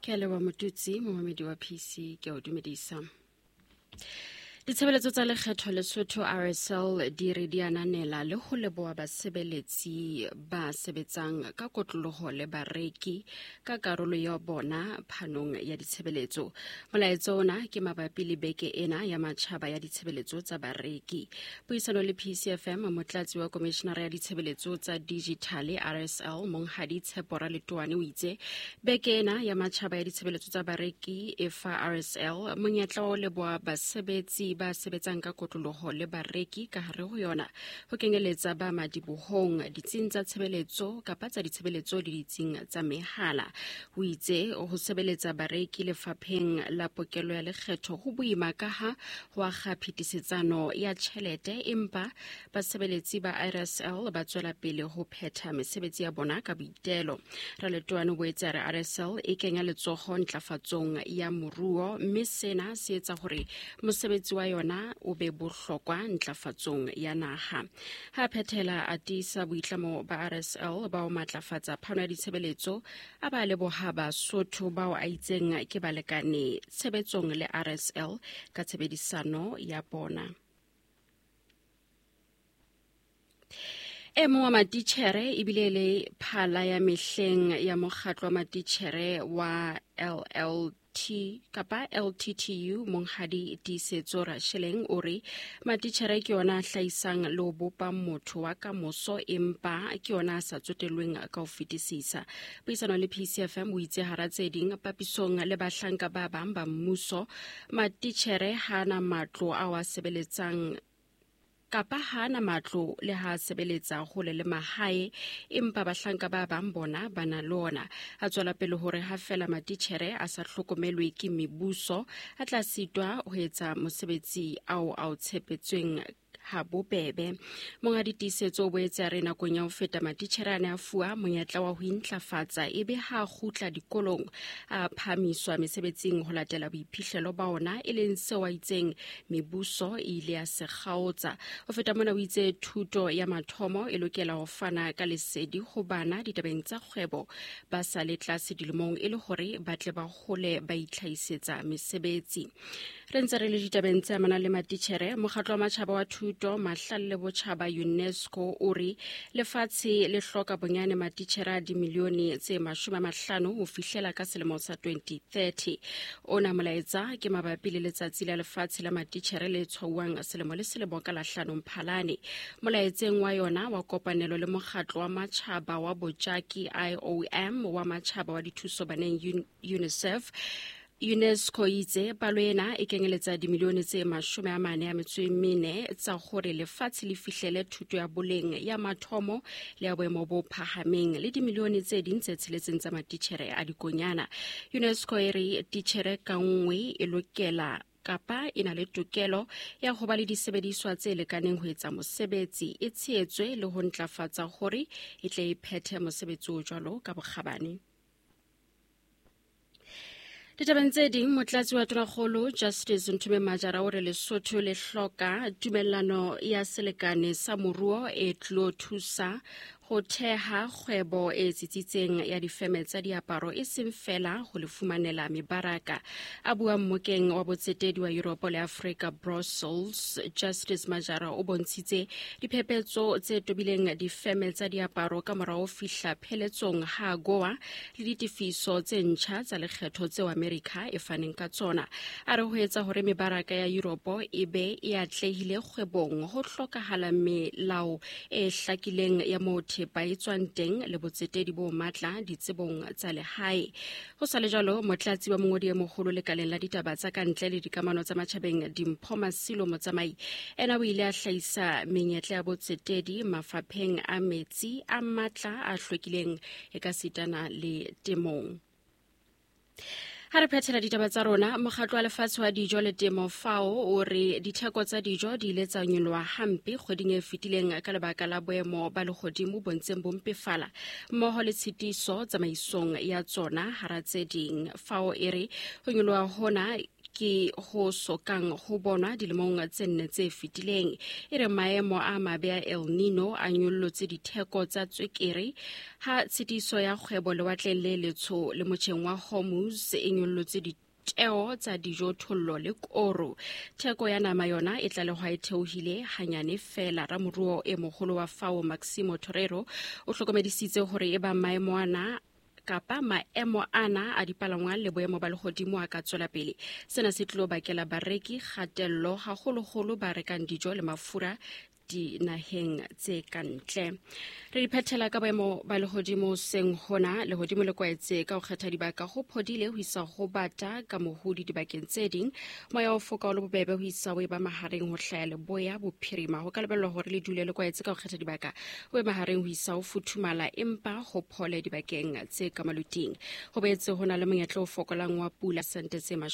Ke a lewa motutsi momamedi wa PC ke o dumedisa. Ditshebeletso tsa lekgetho Lesotho RSL di re di ananela le ho leboha basebeletsi ba sebetsang ka kotloloho le bareki ka karolo ya bona phanong ya ditshebeletso. Molaetsa ona ke mabapi le beke ena ya matjhaba ya ditshebeletso tsa bareki. Puisano le PCFM motlatsi wa komishenara ya ditshebeletso tsa digitale RSL Monghadi Tshepora Letowane o itse beke ena ya matjhaba ya ditshebeletso tsa bareki e fa RSL monyetla wa leboha basebetsi ba sebetsang ka kotloloho le bareki ka hare ho yona ho kenyeletsa ba madibohong ditsing tsa tshebeletso kapa tsa ditshebeletso le ditsing tsa mehala. Ho itse ho sebeletsa bareki lefapheng la pokelo ya lekgetho ho boima ka ha ho akga phetisetsano ya tjhelete, empa basebeletsi ba RSL ba tswela pele ho phetha mesebetsi ya bona ka boitelo. Raletwane boetse re RSL e kenya letsoho ntlafatsong ya moruo, mme sena se etsa hore mosebetsi wa yona o be bohlokwa ntlafatsong ya naha. Ha phethela atisa boitlamo ba RSL ba o matlafatsa phano ya ditshebeletso a ba leboha Basotho bao a itseng ke balekane tshebetsong le RSL ka tshebedisano ya bona. E mong wa matitjhere ebile le phala ya mehleng ya mokgatlo wa matitjhere wa LTTU Monghadi Tiisetso Rasheleng o re matitjhere ke yona hlaisang le ho bopa motho wa kamoso, empa ke yona sa tsotelweng ka ho fetisisa. Puisano le PCFM o itse hara tse ding papisong le bahlanka ba bang ba mmuso, matitjhere hana matlo a wa sebeletsang kapa hana matlo le ha sebeletsa hole le mahae, empa bahlanka ba bang bona ba na lona. A tswela pele hore ha fela matitjhere a sa hlokomelwe ke mebuso a tla sitwa ho etsa mosebetsi ao a o tshepetsweng ha bobebe. Monghadi Tiisetso o boetse a re nakong ya ho feta matitjhere a ne a fuwa monyetla wa ho intlafatsa, ebe ha kgutla dikolong a phamiswa mesebetsing ho latela boiphihlelo ba ona, e leng seo a itseng mebuso e ile ya se kgaotsa. Ho feta mona o itse thuto ya mathomo e lokela ho fana ka lesedi ho bana ditabeng tsa kgwebo ba sa le tlase dilemong, e le hore ba tle ba hole ba itlhaisetsa mesebetsi. Re ntse re le ditabeng tse amanang le matitjhere, mokgatlo wa matjhaba wa thuto mahlalle botjhaba UNESCO o re lefatshe le hloka bonyane matitjhere a dimilione tse 50 ho fihlela ka selemo sa 2030. Ona molaetsa ke mabapi le letsatsi la lefatshe la matitjhere le tshwauwang selemo le selemo ka la 5 Mphalane. Molaetseng wa yona wa kopanelo le mokgatlo wa matjhaba wa Botjaki IOM wa matjhaba wa dithuso baneng UNICEF, UNESCO itse palo ena e kenyeletsa dimilione tse 44 tsa hore lefatshe le fihlele thuto ya boleng ya mathomo le ya boemo bo phahameng, le dimilione tse ding tse tsheletseng tsa matitjhere a dikonyana. UNESCO e re titjhere ka nngwe e lokela kapa e na le tokelo ya ho ba le disebediswa tse lekaneng ho etsa mosebetsi, e tshehetswe le ho ntlafatsa hore e tle e phethe mosebetsi o jwalo ka bokgabane. Ditabeng tse ding, motlatsi wa tonakgolo Justice Nthume Majara o re Lesotho le hloka tumellano ya selekane sa moruo e tlo thusa ho theha kgwebo e tsitsitseng ya difeme tsa diaparo, e seng fela ho le fumanela mebaraka. A bua mmokeng wa botsetedi wa Europe le Africa Brussels, Justice Majara o bontshitse diphephetso tse tobileng difeme tsa diaparo ka mora ho fihla pheletsong ha AGOA le ditifiso tse ntjha tsa lekgetho tseo America e faneng ka tsona. A re ho etsa hore mebaraka ya Europe e be e atlehile kgwebong ho hlokahala melao e hlakileng ya moo thepa e tswang teng le botsetedi bo matla ditsebong tsa lehae. Ho sa le jalo, motlatsi wa mongodi e mogolo lekaleng la ditaba tsa kantle le dikamano tsa matjhabeng Dimpho Masilo Motsamai ena o ile a hlahisa menyetla ya botsetedi mafapheng a metsi a matla a hlwekileng e ka sitana le temong. Ha re phethela ditaba tsa rona, mokgatlo wa lefatshe wa dijo le temo FAO o re ditheko tsa dijo di ile tsa nyoloha hampe kgweding e fetileng ka lebaka la boemo ba lehodimo bo ntseng bo mpefala mmoho le tshitiso tsamaisong ya tsona hara tse ding. FAO e re ho nyoloha hona ke ho sokang ho bonwa dilemong tse nne tse fetileng. E re maemo a mabe a El Nino a nyollotse ditheko tsa tswekere ha tshitiso ya kgwebo lewatleng le letsho le motjheng wa Hormuz e nyollotse teo tsa dijothollo le koro. Theko ya nama yona e tlalehwa e theohile hanyane fela. Ramoruo e mogolo wa FAO Maximo Torero o hlokomedisitse hore e ba maemo ana a dipalangwang le boemo ba lehodimo a ka tswela pele. Sena se tlo bakela bareki kgatello haholo ba rekang dijo le mafura dinaheng tse kantle. Re diphethela ka boemo ba lehodimo seng hona. Lehodimo le kwaetse ka ho kgetha dibaka ho phodile ho isa ho bata ka mohudi dibakeng tse ding. Moya o foka o le bobebe ho isa ho eba mahareng ho hlaya leboya bophirima. Ho ka lebellwa hore le dule le kwaetse ka ho kgetha dibaka ho eba mahareng ho isa ho futhumala empa ho phole dibakeng tse ka maluting. Ho boetse ho na le monyetla o fokolang wa pula sente tse